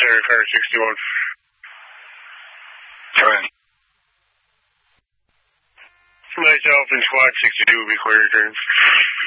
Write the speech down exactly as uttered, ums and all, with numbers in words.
Clear car sixty-one. Turn. Myself and squad sixty-two will be clear turn.